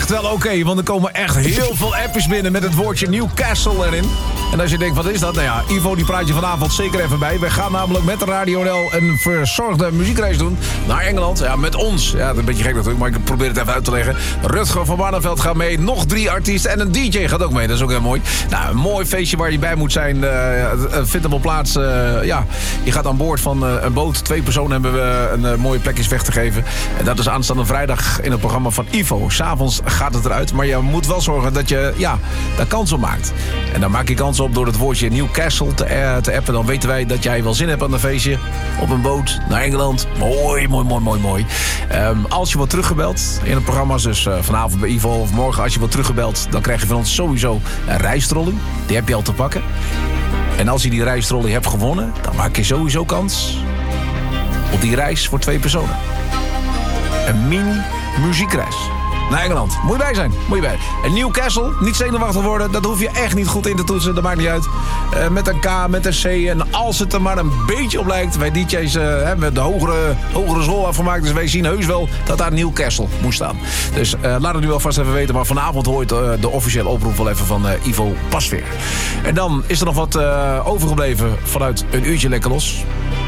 echt wel oké, want er komen echt heel veel appjes binnen met het woordje Newcastle erin. En als je denkt, wat is dat? Nou ja, Ivo die praat je vanavond zeker even bij. Wij gaan namelijk met de Radio NL een verzorgde muziekreis doen naar Engeland. Ja, met ons. Ja, dat is een beetje gek natuurlijk, maar ik probeer het even uit te leggen. Rutger van Barneveld gaat mee, nog 3 artiesten en een DJ gaat ook mee. Dat is ook heel mooi. Nou, een mooi feestje waar je bij moet zijn. Vindt hem op plaats. Ja, je gaat aan boord van een boot. 2 personen hebben we een mooie plekjes weg te geven. En dat is aanstaande vrijdag in het programma van Ivo. 's Avonds gaat het eruit, maar je moet wel zorgen dat je daar kans op maakt. En dan maak je kans op door het woordje Newcastle te appen. Dan weten wij dat jij wel zin hebt aan een feestje. Op een boot naar Engeland. Mooi, mooi, mooi, mooi, mooi. Als je wordt teruggebeld in het programma, dus vanavond bij Ivo of morgen als je wordt teruggebeld, dan krijg je van ons sowieso een rijstrolling. Die heb je al te pakken. En als je die rijstrolling hebt gewonnen, dan maak je sowieso kans op die reis voor 2 personen. Een mini-muziekreis naar Engeland. Moet je bij zijn. Moet je bij. En Newcastle, niet zenuwachtig worden. Dat hoef je echt niet goed in te toetsen. Dat maakt niet uit. Met een K, met een C. En als het er maar een beetje op lijkt. Wij DJ's hebben de hogere school afgemaakt. Dus wij zien heus wel dat daar Newcastle moet staan. Dus laat het nu alvast even weten. Maar vanavond hoort de officiële oproep wel even van Ivo Pasveer. En dan is er nog wat overgebleven vanuit een uurtje lekker los.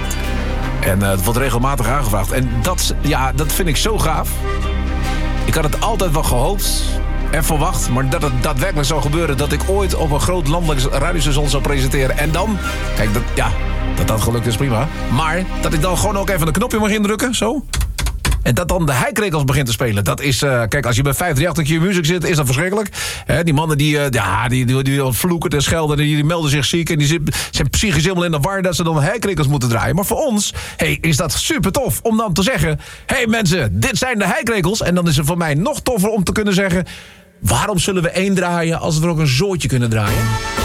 En het wordt regelmatig aangevraagd. En dat vind ik zo gaaf. Ik had het altijd wel gehoopt en verwacht, maar dat het daadwerkelijk zou gebeuren, dat ik ooit op een groot landelijk radiostation zou presenteren. En dan, kijk, dat gelukt is prima. Maar dat ik dan gewoon ook even een knopje mag indrukken, zo. En dat dan de heikrekels begint te spelen. Dat is, kijk, als je bij 538 Q-Music zit, is dat verschrikkelijk. Die mannen die vloeken en schelden, die melden zich ziek. En die zijn psychisch helemaal in de war dat ze dan heikrekels moeten draaien. Maar voor ons, is dat super tof om dan te zeggen, mensen, dit zijn de heikrekels. En dan is het voor mij nog toffer om te kunnen zeggen, waarom zullen we 1 draaien als we er ook een zootje kunnen draaien?